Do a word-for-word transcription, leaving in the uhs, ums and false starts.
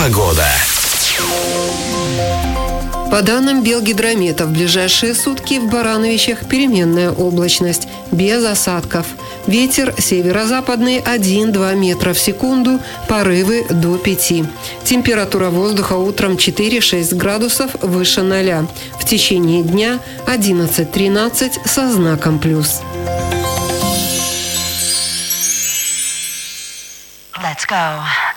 Погода. По данным Белгидромета, в ближайшие сутки в Барановичах переменная облачность, без осадков. Ветер северо-западный один-два метра в секунду, порывы до пяти. Температура воздуха утром четыре-шесть градусов выше ноля. В течение дня одиннадцать-тринадцать со знаком плюс. Let's go.